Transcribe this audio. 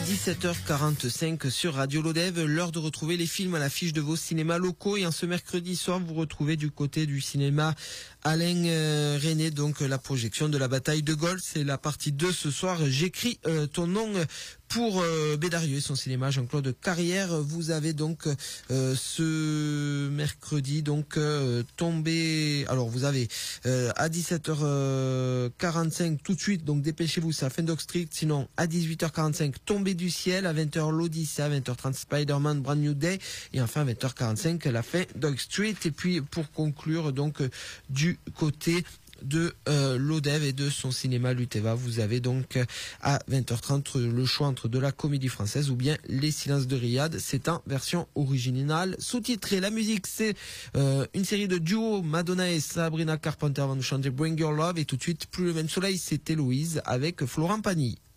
17h45 sur Radio Lodève, l'heure de retrouver les films à l'affiche de vos cinémas locaux. Et en ce mercredi soir, vous retrouvez du côté du cinéma Alain René, donc la projection de la bataille de Gaulle. C'est la partie 2 ce soir. J'écris ton nom pour Bédarieux et son cinéma Jean-Claude Carrière. Vous avez donc ce mercredi donc tombé. Alors vous avez à 17h45 tout de suite, donc dépêchez-vous, c'est la fin d'Oak Street. Sinon à 18h45 Tombé du ciel, à 20h l'Odyssée, à 20h30 Spider-Man Brand New Day, et enfin à 20h45 la fin d'Oak Street. Et puis pour conclure donc du côté de Lodève et de son cinéma Luteva, vous avez donc à 20h30 le choix entre de la comédie française ou bien Les Silences de Riyad. C'est en version originale sous-titrée. La musique, c'est une série de duos. Madonna et Sabrina Carpenter vont nous chanter Bring Your Love, et tout de suite Plus le même soleil, c'est Héloïse avec Florent Pagny.